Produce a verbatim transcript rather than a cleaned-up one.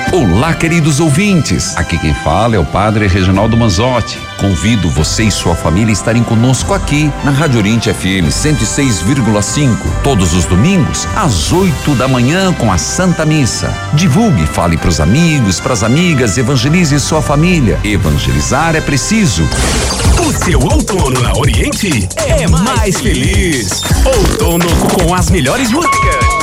Olá, queridos ouvintes. Aqui quem fala é o Padre Reginaldo Manzotti. Convido você e sua família a estarem conosco aqui na Rádio Oriente F M cento e seis vírgula cinco, todos os domingos às oito da manhã com a Santa Missa. Divulgue, fale pros amigos, pras amigas, evangelize sua família. Evangelizar é preciso. O seu outono na Oriente é mais feliz. Outono com as melhores músicas.